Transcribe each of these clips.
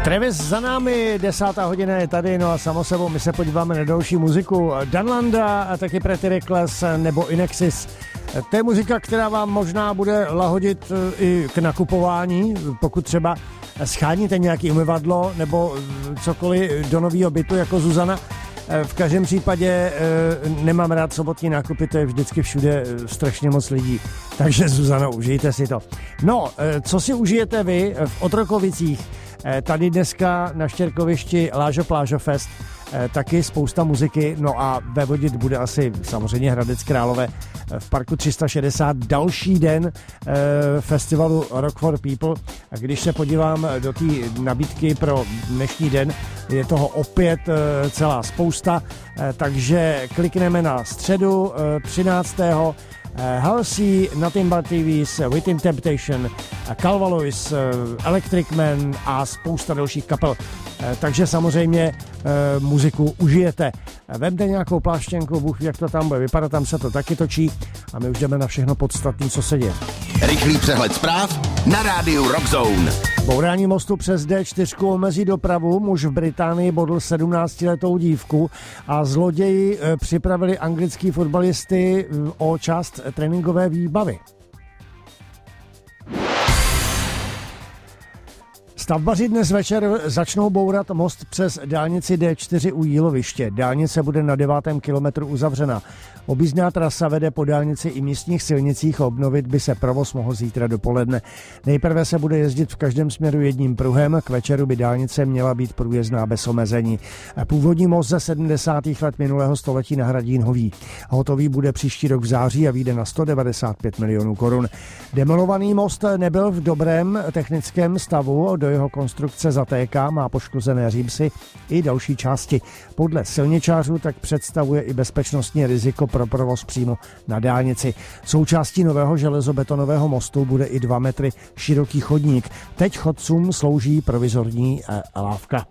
Travis za námi, 10. hodina je tady, no a samo sebou my se podíváme na další muziku. Danlanda a taky Pretty Reckless nebo Inexis. To je muzika, která vám možná bude lahodit i k nakupování, pokud třeba scháníte nějaký umyvadlo nebo cokoliv do nového bytu jako Zuzana. V každém případě nemám rád sobotní nákupy, to je vždycky všude strašně moc lidí. Takže Zuzano, užijte si to. No, co si užijete vy v Otrokovicích? Tady dneska na Štěrkovišti Lážo Plážo Fest, taky spousta muziky, no a ve Vodit bude asi samozřejmě Hradec Králové v parku 360 další den festivalu Rock for People. A když se podívám do té nabídky pro dnešní den, je toho opět celá spousta, takže klikneme na středu 13. Halsey, Nothing But TVs, Within Temptation, Calva Lewis, Electric Man a spousta dalších kapel. Takže samozřejmě muziku užijete. Vemte nějakou pláštěnku, Bůh ví, jak to tam bude vypadat, tam se to taky točí a my už jdeme na všechno podstatné, co se děje. Rychlý přehled zpráv na rádiu Rock Zone. Bourání mostu přes D4 omezí dopravu, muž v Británii bodl 17letou dívku a zloději připravili anglický fotbalisty o část tréninkové výbavy. Stavbaři dnes večer začnou bourat most přes dálnici D4 u Jíloviště. Dálnice bude na 9. kilometru uzavřena. Objízdná trasa vede po dálnici i místních silnicích, obnovit by se provoz mohl zítra dopoledne. Nejprve se bude jezdit v každém směru jedním pruhem, k večeru by dálnice měla být průjezdná bez omezení. Původní most ze 70. let minulého století nahradí nový. Hotový bude příští rok v září a vyjde na 195 milionů korun. Demolovaný most nebyl v dobrém technickém stavu, do jeho konstrukce zatéká, má poškozené římsy i další části. Podle silničářů tak představuje i bezpečnostní riziko pro provoz přímo na dálnici. Součástí nového železobetonového mostu bude i 2 metry široký chodník. Teď chodcům slouží provizorní lávka.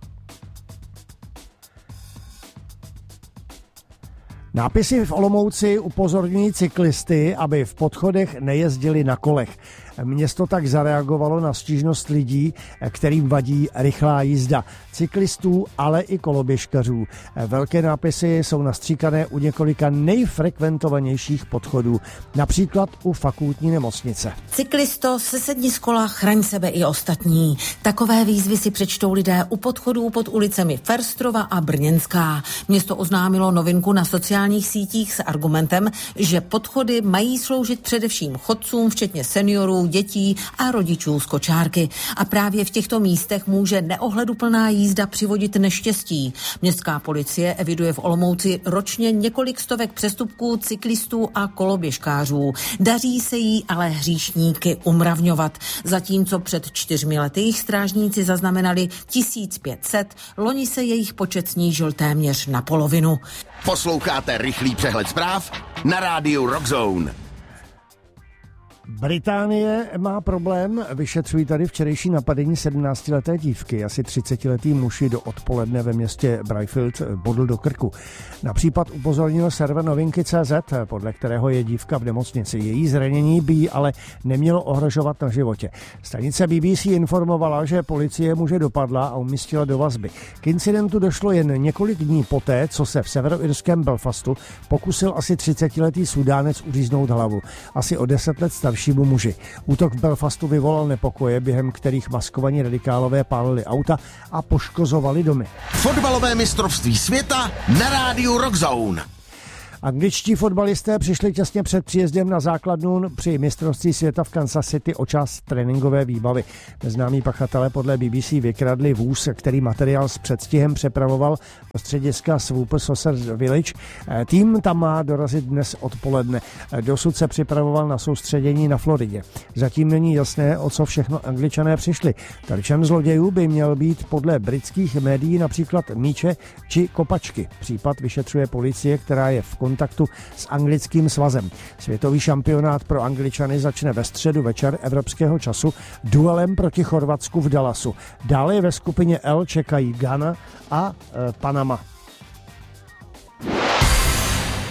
Nápisy v Olomouci upozorňují cyklisty, aby v podchodech nejezdili na kolech. Město tak zareagovalo na stížnost lidí, kterým vadí rychlá jízda. Cyklistů, ale i koloběžkařů. Velké nápisy jsou nastříkané u několika nejfrekventovanějších podchodů, například u fakultní nemocnice. Cyklisto, sesedni z kola, chraň sebe i ostatní. Takové výzvy si přečtou lidé u podchodů pod ulicemi Ferstrova a Brněnská. Město oznámilo novinku na sociálních sítích s argumentem, že podchody mají sloužit především chodcům, včetně seniorů, dětí a rodičů z kočárky. A právě v těchto místech může neohleduplná jízda přivodit neštěstí. Městská policie eviduje v Olomouci ročně několik stovek přestupků cyklistů a koloběžkářů. Daří se jí ale hříšníky umravňovat. Zatímco před 4 lety jich strážníci zaznamenali 1500, loni se jejich počet snížil téměř na polovinu. Posloucháte rychlý přehled zpráv na rádiu Rock Zone. Británie má problém, vyšetřují tady včerejší napadení 17leté dívky. Asi 30letý muž do odpoledne ve městě Bryfield bodl do krku. Na případ upozornil server Novinky.cz, podle kterého je dívka v nemocnici. Její zranění by jí ale nemělo ohrožovat na životě. Stanice BBC informovala, že policie muže dopadla a umístila do vazby. K incidentu došlo jen několik dní poté, co se v severoirském Belfastu pokusil asi 30letý Sudánec uříznout hlavu. Asi o 10 let staršímu muži. Útok v Belfastu vyvolal nepokoje, během kterých maskovaní radikálové pálili auta a poškozovali domy. Fotbalové mistrovství světa na rádiu Rock Zone. Angličtí fotbalisté přišli těsně před příjezdem na základnu při mistrovství světa v Kansas City o část tréninkové výbavy. Neznámí pachatelé podle BBC vykradli vůz, který materiál s předstihem přepravoval do střediska Swoop Saucer Village. Tým tam má dorazit dnes odpoledne. Dosud se připravoval na soustředění na Floridě. Zatím není jasné, o co všechno Angličané přišli. Terčem zlodějů by měl být podle britských médií například míče či kopačky. Případ vyšetřuje policie, která je v kontaktu s anglickým svazem. Světový šampionát pro Angličany začne ve středu večer evropského času duelem proti Chorvatsku v Dallasu. Dále ve skupině L čekají Ghana a Panama.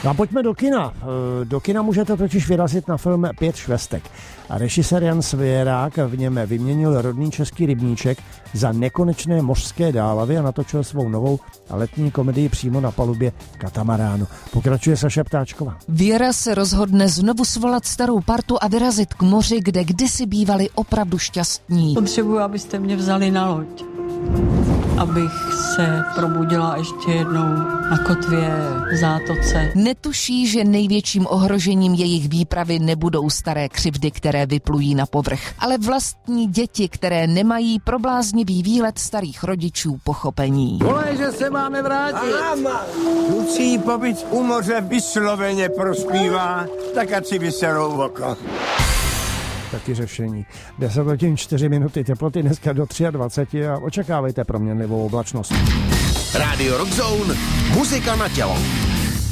No a pojďme do kina. Do kina můžete totiž vyrazit na film 5 švestek. A režisér Jan Svěrák v něm vyměnil rodný český rybníček za nekonečné mořské dálavy a natočil svou novou letní komedii přímo na palubě katamaránu. Pokračuje Saša Ptáčková. Věra se rozhodne znovu svolat starou partu a vyrazit k moři, kde kdysi bývali opravdu šťastní. Potřebuji, abyste mě vzali na loď, abych se probudila ještě jednou na kotvě v zátoce. Netuší, že největším ohrožením jejich výpravy nebudou staré křivdy, které vyplují na povrch, ale vlastní děti, které nemají pro bláznivý výlet starých rodičů pochopení. Volej, že se máme vrátit. Lucí pobyt u moře vysloveně prospívá, tak ať si vyserou oko. Taky řešení. 10 hodin 4 minuty, teploty dneska do 23 a očekávejte proměnlivou oblačnost. Rádio Rock Zone, muzika na tělo.